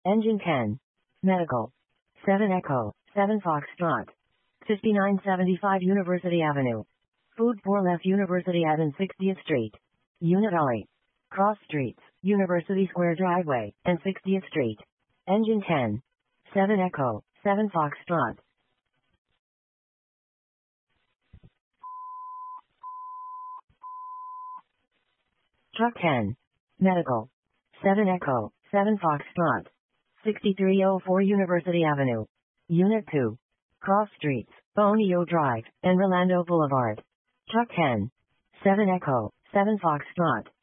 Engine 10. Medical. 7 Echo, 7 Foxtrot. 5975 University Avenue. Food for left University Ave and 60th Street. Unit Alley. Cross Streets, University Square Driveway, and 60th Street. Engine 10. 7 Echo, 7 Foxtrot. Truck 10. Medical. 7 Echo, 7 Foxtrot. 6304 University Avenue. Unit 2. Cross Streets, Bonio Drive, and Rolando Boulevard. Truck 10. 7 Echo, 7 Foxtrot.